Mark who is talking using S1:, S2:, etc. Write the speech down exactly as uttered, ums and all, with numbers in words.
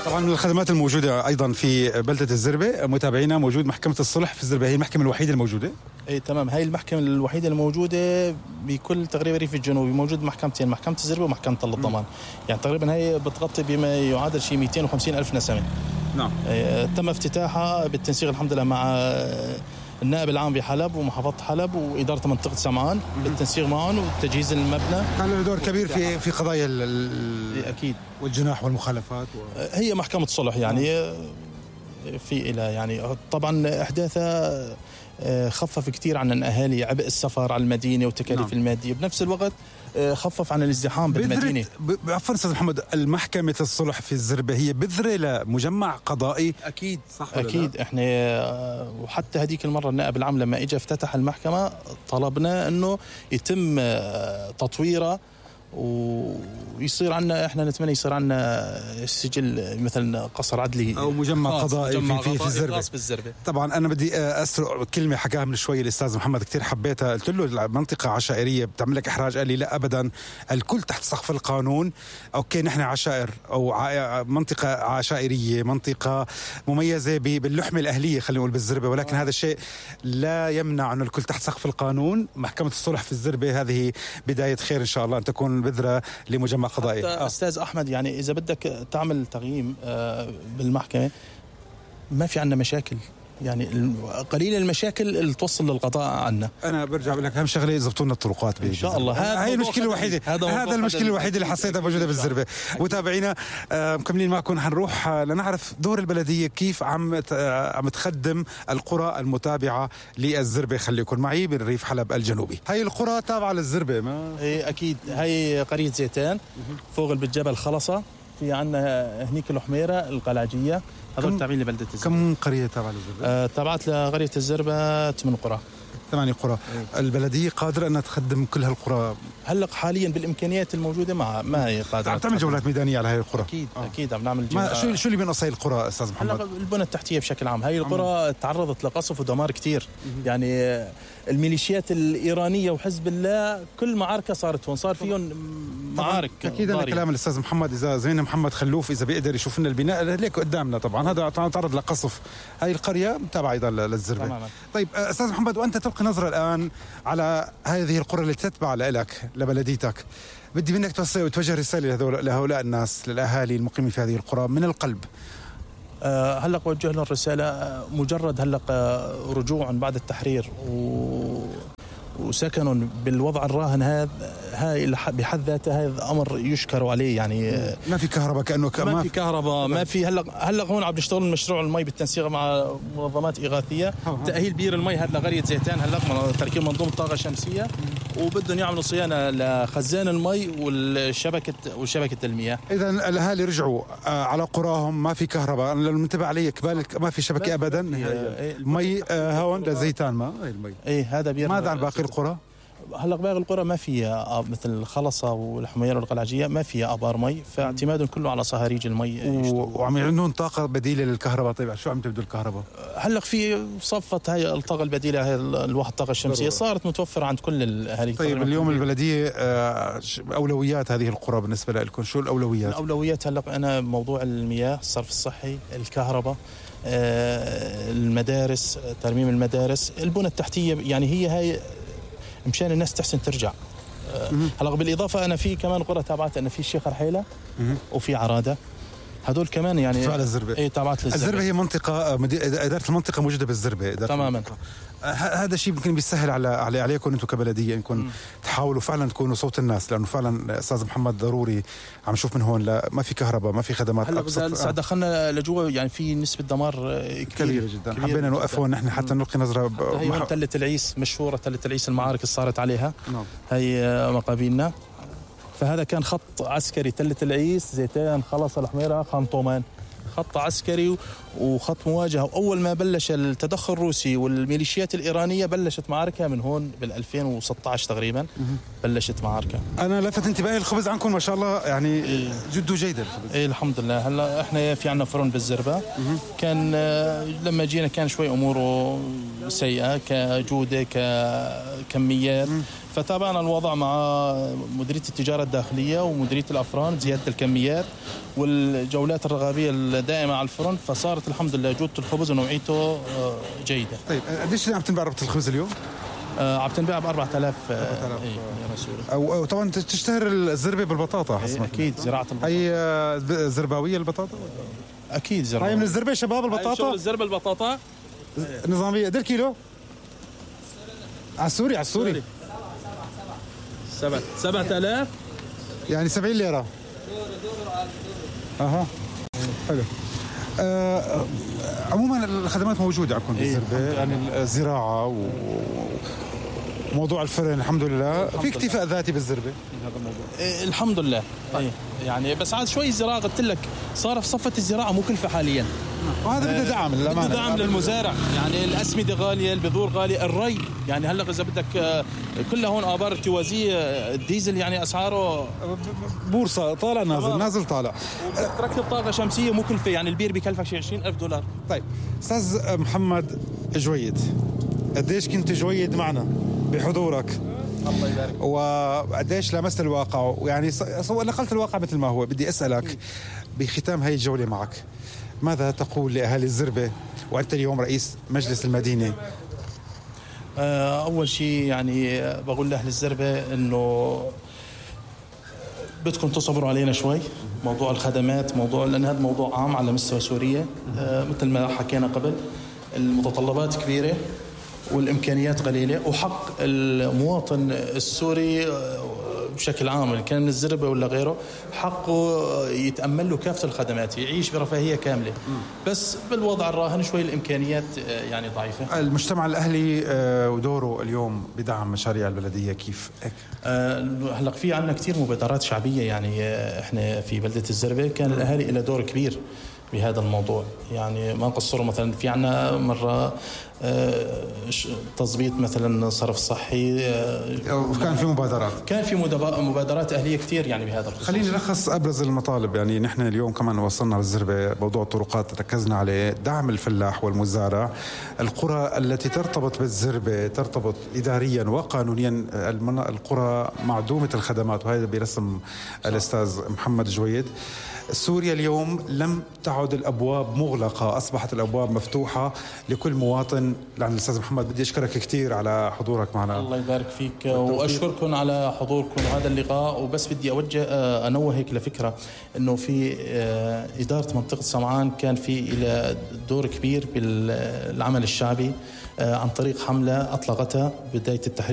S1: طبعا من الخدمات الموجودة أيضا في بلدة الزربة متابعينا موجود محكمة الصلح في الزربة، هي المحكمة الوحيدة الموجودة.
S2: اي تمام، هاي المحكمة الوحيدة الموجودة بكل تقريبا الريف الجنوبي، موجود محكمتين، محكمة الزربة ومحكمة تل الضمان. يعني تقريبا هي بتغطي بما يعادل شيء مئتين وخمسين ألف نسمة.
S1: نعم.
S2: تم افتتاحها بالتنسيق الحمد لله مع النائب العام بحلب ومحافظة حلب وإدارة منطقة سمعان بالتنسيق معهم وتجهيز المبنى.
S1: كان له دور كبير في في قضايا
S2: أكيد
S1: والجناح والمخالفات و...
S2: هي محكمة صلح يعني في إلى يعني طبعا إحداثها خفف كتير عن الأهالي عبء السفر على المدينة والتكاليف نعم. المادية، بنفس الوقت خفف عن الازدحام بالمدينة.
S1: عفوا أستاذ محمد، المحكمة الصلح في الزربة هي بذرة لمجمع قضائي؟
S2: أكيد صح أكيد. إحنا وحتى هذيك المرة النائب العام لما إجا افتتح المحكمة طلبنا إنه يتم تطويرها ويصير عنا، احنا نتمنى يصير عنا سجل مثلا قصر عدلي
S1: او مجمع قضائي
S2: مجمع
S1: في, في الزربة.
S2: في الزربة.
S1: طبعا انا بدي اسرق كلمه حكاها من شوي الاستاذ محمد كتير حبيتها، قلت له منطقه عشائريه بتعمل لك احراج، قال لي لا ابدا الكل تحت سقف القانون. اوكي نحن عشائر او منطقه عشائريه، منطقه مميزه باللحمه الاهليه خلينا نقول بالزربه، ولكن آه. هذا الشيء لا يمنع انه الكل تحت سقف القانون. محكمه الصلح في الزربه هذه بدايه خير ان شاء الله ان تكون بذرة لمجمع قضائي.
S2: آه. أستاذ أحمد يعني إذا بدك تعمل تقييم بالمحكمة ما في عنا مشاكل، يعني قليل المشاكل اللي توصل للقضاء عنا.
S1: انا برجع بقول لك اهم شغله يضبطوا لنا الطرقات
S2: ان شاء الله.
S1: هاي المشكله الوحيده، هذا المشكله الوحيده اللي حسيتها موجوده بالزربه. متابعينا آه مكملين معكم، حنروح آه لنعرف دور البلديه كيف عم آه عم تخدم القرى المتابعه للزربه. خليكم معي بالريف حلب الجنوبي. هاي القرى تابعه للزربه ما
S2: ايه اكيد. هاي قريه زيتان فوق بالجبل خلصه، في عندنا هنيك الحميره القلاجيه، هذول تابعين لبلدة الزربة.
S1: كم قرية تابعة للزربة؟
S2: آه تابعت لقرية الزربة ثمان قرى.
S1: ثمانية قرى. أيه. البلدية قادرة أنها تخدم كل هالقرى؟
S2: هلق حاليا بالإمكانيات الموجودة ما ما هي قادرة.
S1: عم تعمل جولات ميدانية على هاي القرى؟
S2: أكيد آه. أكيد عم نعمل جولات.
S1: شو شو اللي بينقص هاي القرى أستاذ محمد؟
S2: هلا البنى التحتية بشكل عام، هاي القرى تعرضت لقصف ودمار كتير. يعني الميليشيات الإيرانية وحزب الله كل معركة صارت هون، صار فيهم معارك.
S1: أكيد أنا كلام الأستاذ محمد، إذا زين محمد خلوف إذا بيقدر يشوف لنا البناء ليك قدامنا طبعا هذا تعرض لقصف. هاي القرية تابعة أيضا للزربة. تماما. طيب أستاذ محمد، وأنت تلقي نظرة الآن على هذه القرى اللي تتبع لك لبلديتك، بدي منك توجه رسالة لهؤلاء الناس للأهالي المقيمين في هذه القرى من القلب.
S2: أه هلق وجه لهم رسالة، مجرد هلق رجوع بعد التحرير و وسكنوا بالوضع الراهن هذا، هاي بحد ذاته هذا امر يشكر عليه. يعني
S1: ما في كهرباء كانه
S2: ما, ما في كهرباء، ما في هلا هلا هون عم نشتغل مشروع المي بالتنسيق مع منظمات اغاثيه، تاهيل بير المي هذا لقريه زيتان، هلا تركيب منظومه طاقه شمسيه، وبدهم يعملوا صيانه لخزان المي والشبكه وشبكه المياه.
S1: اذا الاهالي رجعوا على قراهم، ما في كهرباء، انا المنتبه علي كبالك ما في شبكه ابدا. المي هون لزيتان ما هي المي.
S2: ايه هذا بير.
S1: ماذا عن باقي القرى؟
S2: هلا باقي القرى ما فيها مثل الخلصه والحميره والقلاجيه ما فيها ابار مي، فاعتمادهم كله على صهاريج المي.
S1: وعم يعندون طاقه بديله للكهرباء. طيب شو عم تبدو الكهرباء؟
S2: هلا في صفت هاي الطاقه البديله، هاي الواحد الطاقه الشمسيه صارت متوفره عند كل الاهالي.
S1: طيب اليوم البلديه اولويات هذه القرى بالنسبه لكم شو الاولويات؟
S2: الاولويات هلا انا موضوع المياه، الصرف الصحي، الكهرباء، المدارس، ترميم المدارس، البنى التحتيه. يعني هي هاي مشان الناس تحسن ترجع. هلا بالاضافه انا في كمان قرى تابعت، انا في الشيخ رحيله وفي عراده، هدول كمان يعني
S1: تابعت للزربه.
S2: اي تابعت للزربه.
S1: الزربه هي منطقه اداره المنطقه موجوده بالزربه
S2: تماما.
S1: هذا الشيء يمكن بيسهل على على عليكم انتم كبلديه انكم تحاولوا فعلا تكونوا صوت الناس، لانه فعلا استاذ محمد ضروري عم نشوف من هون لا ما في كهرباء، ما في خدمات.
S2: هلا لسه دخلنا لجوا يعني في نسبه دمار
S1: كبيره جدا. كبير حبينا نوقف هون نحن حتى نلقي نظره.
S2: هي مح... تله العيس مشهوره، تله العيس المعارك اللي صارت عليها.
S1: نعم.
S2: هي مقابلنا، فهذا كان خط عسكري، تله العيس، زيتان، خلص، الحميره، خنطومان، خط عسكري وخط مواجهة. وأول ما بلش التدخل الروسي والميليشيات الإيرانية بلشت معاركها من هون بال ألفين وستة عشر تقريبا بلشت معاركها.
S1: أنا لفت انتباهي الخبز عنكم ما شاء الله يعني إيه جد جيد الخبز.
S2: إيه الحمد لله. هلا إحنا في عنا فرن بالزربة، كان لما جينا كان شوي أموره سيئة كجودة ككميات، فتابعنا الوضع مع مديرية التجارة الداخلية ومديرية الأفران زيادة الكميات والجولات الرغابية الدائمة على الفرن، فصارت الحمد لله جودة الخبز ونوعيته جيدة.
S1: طيب قديش عم تنباع ربطة الخبز اليوم؟
S2: آه عم تنباع ب أربعة آلاف يا
S1: أو, أو طبعا تشتهر الزربة بالبطاطا حسب
S2: أكيد زراعة البطاطا.
S1: هي زرباوية البطاطا؟
S2: أكيد زرباوية.
S1: هاي من الزربة شباب البطاطا؟
S2: الزربة البطاطا
S1: نظامية قد الكيلو؟ على السوري على السوري
S2: سبعة سبعة آلاف
S1: يعني سبعين ليرة. أها حلو. آه عموما الخدمات موجودة عندكم بالزربة، يعني الزراعة وموضوع الفرن الحمد لله. في اكتفاء ذاتي بالزربة
S2: هذا الموضوع إيه الحمد لله. طيب. يعني بس عاد شوي الزراعة قلت لك صار في صفة الزراعة مكلفة حاليا،
S1: وهذا بده دعم للأمانة،
S2: بده دعم للمزارع. يعني الأسمدة غالية، البذور غالية، الري يعني هلا إذا بدك كلها هون آبار ارتوازية، الديزل يعني أسعاره
S1: بورصة طالع نازل نازل طالع.
S2: تركب طاقة شمسية مكلفة، يعني البير بكلفك شي عشرين ألف دولار.
S1: طيب أستاذ محمد جويد، قديش كنت جويد معنا بحضورك؟
S2: الله يبارك.
S1: وقديش لمست الواقع، ويعني نقلت الواقع مثل ما هو. بدي أسألك بختام هاي الجولة معك، ماذا تقول لأهالي الزربة وأنت اليوم رئيس مجلس المدينة؟
S2: أول شيء يعني بقول لأهل الزربة إنه بدكم تصبروا علينا شوي. موضوع الخدمات موضوع، لأن هذا موضوع عام على مستوى سوريا. مثل ما حكينا قبل، المتطلبات كبيرة والإمكانيات قليلة، وحق المواطن السوري بشكل عام إن كان من الزربة ولا غيره حقه يتأمل له كافة الخدمات، يعيش برفاهية كاملة. بس بالوضع الراهن شوي الإمكانيات يعني ضعيفة.
S1: المجتمع الأهلي ودوره اليوم بدعم مشاريع البلدية كيف؟
S2: هلأ في عنا كتير مبادرات شعبية. يعني إحنا في بلدة الزربة كان الأهالي إلى دور كبير بهذا الموضوع، يعني ما قصروا. مثلا في عنا مرة تظبيط مثلا صرف صحي،
S1: كان في مبادرات
S2: كان في مبادرات أهلية كتير يعني بهذا الخصوص.
S1: خليني نلخص أبرز المطالب. يعني نحن اليوم كمان وصلنا للزربة موضوع الطرقات ركزنا عليه، دعم الفلاح والمزارع، القرى التي ترتبط بالزربة ترتبط إداريا وقانونيا، القرى معدومة الخدمات، وهذا برسم الأستاذ محمد جويد. سوريا اليوم لم تعد الأبواب مغلقة، أصبحت الأبواب مفتوحة لكل مواطن. لعن الأستاذ محمد بدي أشكرك كثير على حضورك معنا.
S2: الله يبارك فيك وأشكركم على حضوركم وهذا اللقاء. وبس بدي أوجه أنوه هيك لفكرة إنه في إدارة منطقة سمعان كان في إلى دور كبير بالعمل الشعبي عن طريق حملة أطلقتها بداية التحرير